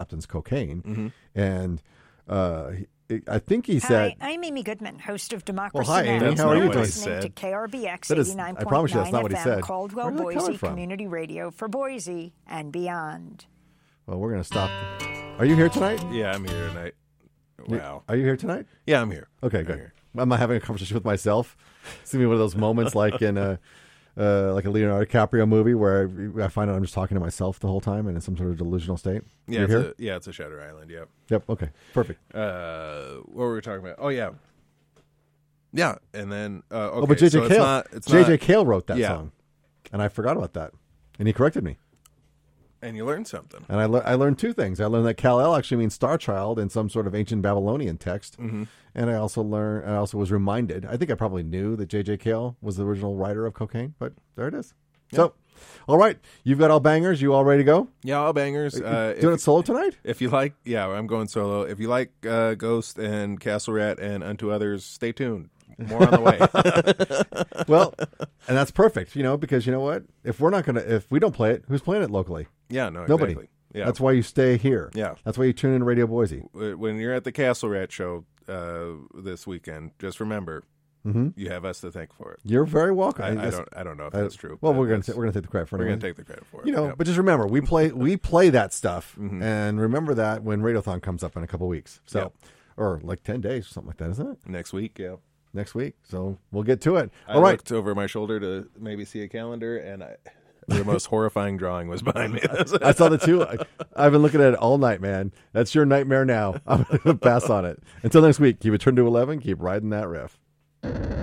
Captain's Cocaine, and I think he said, "Hi, I'm Amy Goodman, host of Democracy Well, hi, Amy. Now. How are you You're doing? listening to KRBX That is- 89.9 I promise you that's not what he FM, said. Caldwell, Where's that coming Boise from? Community Radio for Boise and beyond." well, we're going to stop. Are you here tonight? Yeah, I'm here tonight. Wow. Are you here tonight? Yeah, I'm here. Okay, I'm good. here. Am I having a conversation with myself? It's gonna be one of those moments like in a Leonardo DiCaprio movie where I find out I'm just talking to myself the whole time and in some sort of delusional state. Yeah, You're here? it's a Shutter Island. Yep. Yep. Okay. Perfect. What were we talking about? Oh yeah, yeah. And then okay, but JJ so Cale, it's JJ not, Cale wrote that Yeah. song, and I forgot about that, and he corrected me. and you learned something. And I learned two things. I learned that Kal-El actually means Star Child in some sort of ancient Babylonian text. Mm-hmm. And I also was reminded, I think I probably knew that J.J. Cale was the original writer of Cocaine, but there it is. Yeah. So, all right. You've got all bangers. You all ready to go? Yeah, all bangers. Doing it solo tonight? If you like, yeah, I'm going solo. If you like Ghost and Castle Rat and Unto Others, stay tuned. More on the way. Well, and that's perfect, because you know what? If we don't play it, who's playing it locally? Yeah, no, Nobody. exactly. Yeah. That's why you stay here. Yeah. That's why you tune in to Radio Boise. When you're at the Castle Rat show this weekend, just remember you have us to thank for it. You're very welcome. I don't know if that's true. Well, but we're going to take the credit for it. We're going anyway. to take the credit for it. But just remember, we play that stuff, and remember that when Radiothon comes up in a couple weeks. So, Yep. or like 10 days or something like that, isn't it? Next week, yeah. Next week. So we'll get to it. I All right. looked over my shoulder to maybe see a calendar, and the most horrifying drawing was behind me. I saw the two. I've been looking at it all night, man. That's your nightmare now. I'm going to pass on it. Until next week, keep it turned to 11. Keep riding that riff.